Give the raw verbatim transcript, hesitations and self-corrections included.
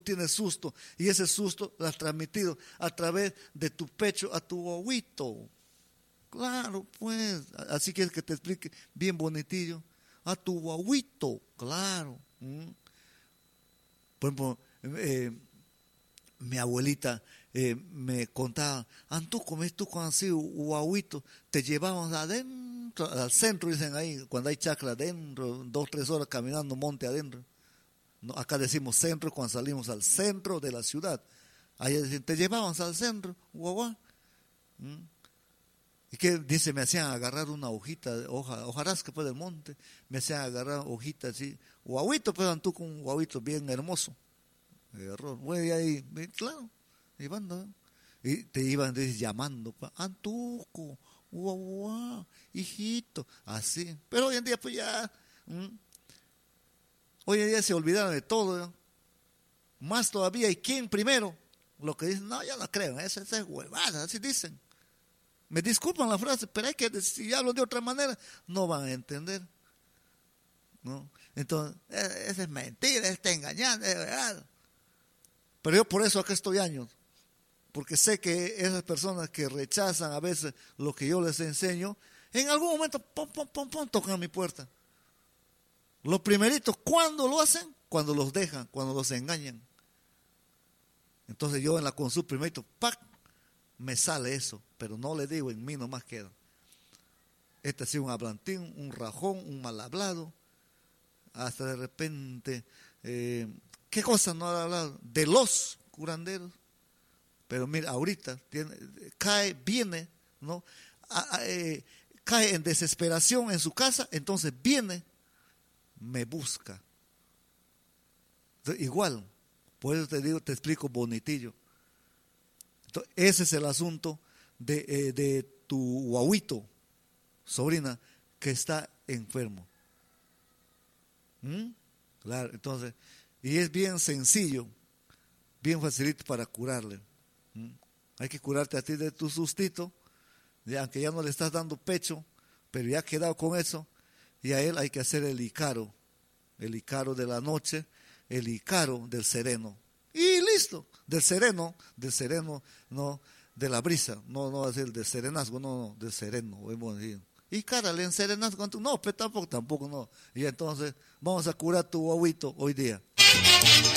tienes susto, y ese susto lo has transmitido a través de tu pecho a tu guauito. Claro, pues, así quieres que te explique bien bonitillo. A tu guauito, claro. ¿Mm? Por ejemplo, eh, mi abuelita eh, me contaba, Antú, como es tú cuando así, guauito, te llevaban adentro, al centro, dicen ahí, cuando hay chacra adentro, dos, tres horas caminando monte adentro. No, acá decimos centro cuando salimos al centro de la ciudad. Allá dicen, te llevaban al centro, guagua. ¿Mm? Y que dice, me hacían agarrar una hojita, hoja, hojarasca pues del monte, me hacían agarrar hojitas así, guauito, pues Antú con un guauito bien hermoso. Error, güey, ahí, claro, llevando, y te iban dice, llamando, Antuco, guau, guau, hijito, así. Pero hoy en día, pues ya, ¿m? hoy en día se olvidaron de todo, ¿no? Más todavía, ¿y quién primero? Lo que dicen, no, yo no creo, esa es huevada, así dicen. Me disculpan la frase, pero hay que, si hablo de otra manera, no van a entender, ¿no? Entonces, esa es mentira, está engañando, es verdad. Pero yo por eso acá estoy años, porque sé que esas personas que rechazan a veces lo que yo les enseño, en algún momento, pom, pom, pom, pom, tocan a mi puerta. Lo primerito, ¿cuándo lo hacen? Cuando los dejan, cuando los engañan. Entonces yo en la consulta primerito, ¡pac!, me sale eso, pero no le digo, en mí nomás queda. Este ha sido un hablantín, un rajón, un mal hablado, hasta de repente... Eh, ¿qué cosa no ha hablado? De los curanderos. Pero mira, ahorita tiene, cae, viene, ¿no? A, a, eh, cae en desesperación en su casa, entonces viene, me busca. Entonces, igual, por eso te digo, te explico bonitillo. Entonces, ese es el asunto de, eh, de tu guauito, sobrina, que está enfermo. ¿Mm? Claro, entonces... Y es bien sencillo, bien facilito para curarle. ¿Mm? Hay que curarte a ti de tu sustito, ya, aunque ya no le estás dando pecho, pero ya ha quedado con eso, y a él hay que hacer el icaro, el icaro de la noche, el icaro del sereno. Y listo, del sereno, del sereno, no, de la brisa, no, no es el del serenazgo, no, no, del sereno, hemos dicho. Y cárale en serenazgo, no, pero tampoco, tampoco no. Y entonces vamos a curar tu guauito hoy día.